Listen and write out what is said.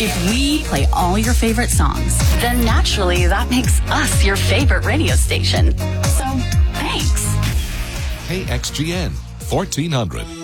If we play all your favorite songs, then naturally that makes us your favorite radio station. So, thanks. KXGN, 1400.